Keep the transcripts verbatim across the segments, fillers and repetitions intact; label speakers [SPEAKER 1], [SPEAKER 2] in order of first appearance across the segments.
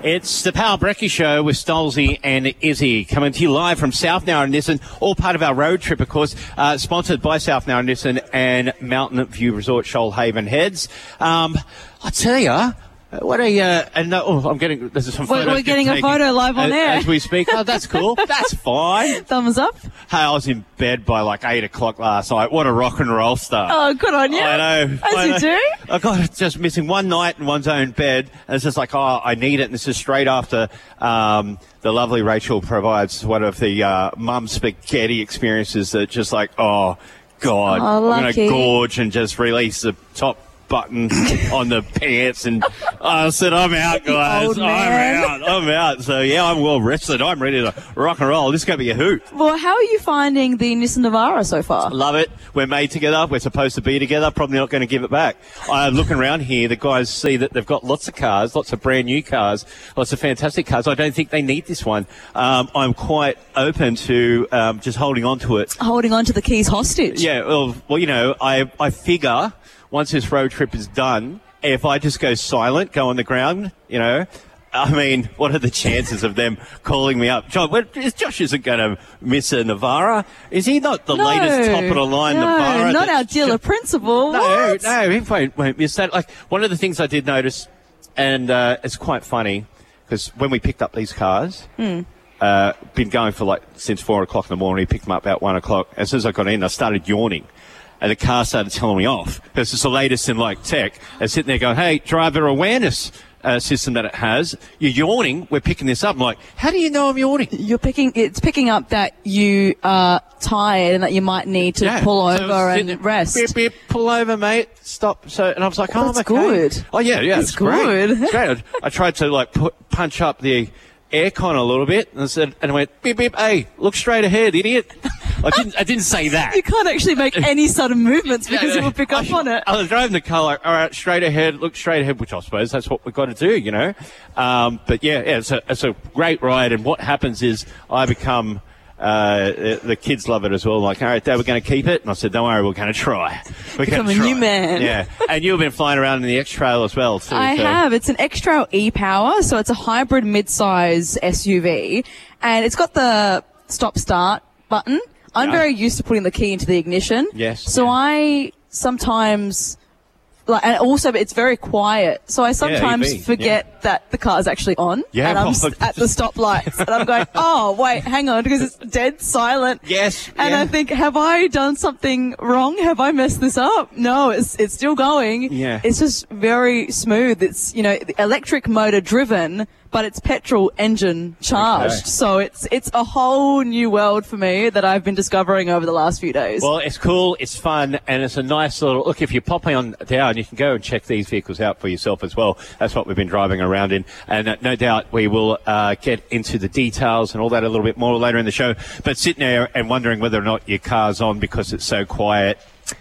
[SPEAKER 1] It's the Power Brekkie Show with Stolzy and Izzy, coming to you live from South Nowra Nissan, all part of our road trip, of course, uh, sponsored by South Nowra Nissan and Mountain View Resort, Shoalhaven Heads. Um, I tell you, what a, uh, and, uh, oh, I'm getting, there's some
[SPEAKER 2] We're,
[SPEAKER 1] photos
[SPEAKER 2] we're getting a
[SPEAKER 1] taking
[SPEAKER 2] photo live on
[SPEAKER 1] as,
[SPEAKER 2] air.
[SPEAKER 1] As we speak. Oh, that's cool. That's fine.
[SPEAKER 2] Thumbs up.
[SPEAKER 1] Hey, I was in bed by like eight o'clock last night. What a rock and roll start.
[SPEAKER 2] Oh, good on you.
[SPEAKER 1] I know.
[SPEAKER 2] As
[SPEAKER 1] I
[SPEAKER 2] you
[SPEAKER 1] know.
[SPEAKER 2] do.
[SPEAKER 1] I got just missing one night in one's own bed, and it's just like, oh, I need it. And this is straight after um, the lovely Rachel provides one of the uh, mum spaghetti experiences that just like, oh, God,
[SPEAKER 2] Oh,
[SPEAKER 1] I'm going
[SPEAKER 2] lucky.
[SPEAKER 1] to gorge and just release the top button on the pants, and I said, I'm out, guys.
[SPEAKER 2] Old
[SPEAKER 1] I'm
[SPEAKER 2] man.
[SPEAKER 1] out. I'm out. So, yeah, I'm well rested. I'm ready to rock and roll. This is going to be a hoot.
[SPEAKER 2] Well, how are you finding the Nissan Navara so far?
[SPEAKER 1] Love it. We're made together. We're supposed to be together. Probably not going to give it back. I'm looking around here. The guys see that they've got lots of cars, lots of brand new cars, lots of fantastic cars. I don't think they need this one. Um, I'm quite open to um, just holding on to it.
[SPEAKER 2] Holding on to the keys hostage.
[SPEAKER 1] Yeah, well, well, you know, I, I figure once this road trip is done, if I just go silent, go on the ground, you know, I mean, what are the chances of them calling me up? John, what, is Josh isn't going to miss a Navara. Is he not the
[SPEAKER 2] No,
[SPEAKER 1] latest top-of-the-line
[SPEAKER 2] no,
[SPEAKER 1] Navara?
[SPEAKER 2] not
[SPEAKER 1] that-
[SPEAKER 2] our dealer principal.
[SPEAKER 1] No,
[SPEAKER 2] What?
[SPEAKER 1] no, he won't, won't miss that. Like, one of the things I did notice, and uh, it's quite funny, because when we picked up these cars,
[SPEAKER 2] Mm.
[SPEAKER 1] uh, been going for like since four o'clock in the morning, picked them up about one o'clock. As soon as I got in, I started yawning. And the car started telling me off. Because it's the latest in, like, tech. They're sitting there going, hey, driver awareness uh, system that it has. You're yawning. We're picking this up. I'm like, how do you know I'm yawning?
[SPEAKER 2] You're picking. It's picking up that you are tired and that you might need to
[SPEAKER 1] Yeah.
[SPEAKER 2] pull
[SPEAKER 1] So
[SPEAKER 2] over
[SPEAKER 1] I was
[SPEAKER 2] and
[SPEAKER 1] sitting there,
[SPEAKER 2] rest.
[SPEAKER 1] Beep, beep, pull over, mate. Stop. So, and I was like, oh,
[SPEAKER 2] That's
[SPEAKER 1] I'm okay.
[SPEAKER 2] good.
[SPEAKER 1] Oh, yeah, yeah.
[SPEAKER 2] That's
[SPEAKER 1] it's great.
[SPEAKER 2] good.
[SPEAKER 1] It's great. I, I tried to, like, put, punch up the aircon a little bit, and I said, and I went, beep, beep, hey, look straight ahead, idiot. I didn't, I didn't say that.
[SPEAKER 2] You can't actually make any sudden movements because it will pick up
[SPEAKER 1] I,
[SPEAKER 2] on it.
[SPEAKER 1] I was driving the car like, all right, straight ahead, look straight ahead, which I suppose that's what we've got to do, you know. Um, but yeah, yeah, it's a, it's a great ride, and what happens is I become, uh, the, the kids love it as well. Like, all right, Dad, we're going to keep it. And I said, don't worry, we're going to try. We're
[SPEAKER 2] Become
[SPEAKER 1] gonna
[SPEAKER 2] a
[SPEAKER 1] try.
[SPEAKER 2] new man.
[SPEAKER 1] Yeah, and you've been flying around in the X-Trail as well, too.
[SPEAKER 2] I
[SPEAKER 1] so.
[SPEAKER 2] have. It's an X-Trail e-Power, so it's a hybrid mid-size S U V, and it's got the stop-start button. I'm
[SPEAKER 1] Yeah.
[SPEAKER 2] very used to putting the key into the ignition.
[SPEAKER 1] Yes,
[SPEAKER 2] So
[SPEAKER 1] yeah.
[SPEAKER 2] I sometimes, like, and also it's very quiet. So I sometimes
[SPEAKER 1] E V,
[SPEAKER 2] forget that the car's actually on.
[SPEAKER 1] Yeah,
[SPEAKER 2] And I'm
[SPEAKER 1] well,
[SPEAKER 2] s- at the stoplights, and I'm going, oh wait, hang on, because it's dead silent.
[SPEAKER 1] Yes.
[SPEAKER 2] And
[SPEAKER 1] yeah.
[SPEAKER 2] I think, have I done something wrong? Have I messed this up? No, it's it's still going.
[SPEAKER 1] Yeah.
[SPEAKER 2] It's just very smooth. It's, you know, electric motor driven, but it's petrol engine charged.
[SPEAKER 1] Okay.
[SPEAKER 2] So it's it's a whole new world for me that I've been discovering over the last few days.
[SPEAKER 1] Well, it's cool, it's fun, and it's a nice little look. If you're popping on down, you can go and check these vehicles out for yourself as well. That's what we've been driving around in, and uh, no doubt we will uh, get into the details and all that a little bit more later in the show. But sitting there and wondering whether or not your car's on because it's so quiet,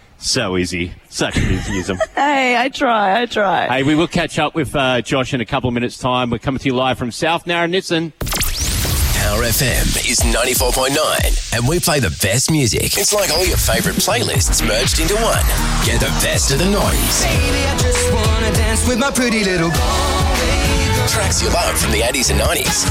[SPEAKER 1] so easy, such an easyism.
[SPEAKER 2] hey, I try, I try.
[SPEAKER 1] Hey, we will catch up with uh, Josh in a couple of minutes' time. We're coming to you live from South Nowra Nissan.
[SPEAKER 3] Power F M is ninety-four point nine, and we play the best music. It's like all your favourite playlists merged into one. Get the best of the noise.
[SPEAKER 4] Baby, I just wanna dance with my pretty little
[SPEAKER 3] Tracks you love from the eighties and nineties.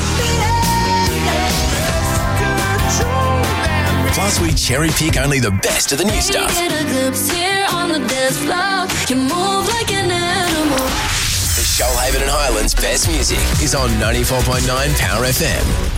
[SPEAKER 3] Plus, we cherry pick only the best of the new stuff.
[SPEAKER 5] Get a glimpse here on the dance floor. You move like an animal.
[SPEAKER 3] The Shoalhaven and Highlands best music is on ninety-four point nine Power F M.